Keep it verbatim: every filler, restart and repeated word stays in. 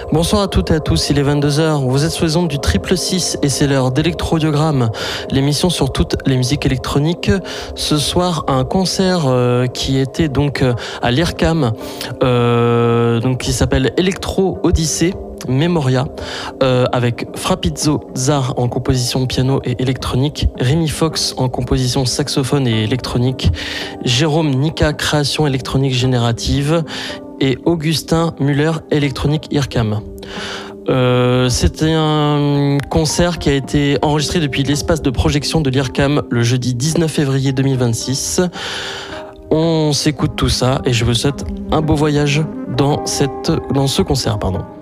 Bonsoir à toutes et à tous, il est vingt-deux heures, vous êtes sous les ondes du Triple six et c'est l'heure d'Electroaudiogramme, l'émission sur toutes les musiques électroniques. Ce soir, un concert euh, qui était donc euh, à l'I R C A M, euh, donc qui s'appelle Electro Odyssée Memoria, euh, avec Frapizzo Czar en composition piano et électronique, Rémi Fox en composition saxophone et électronique, Jérôme Nika création électronique générative et Augustin Muller électronique I R C A M. Euh, c'était un concert qui a été enregistré depuis l'espace de projection de l'I R C A M le jeudi dix-neuf février deux mille vingt-six. On s'écoute tout ça et je vous souhaite un beau voyage dans, cette, dans ce concert. Pardon.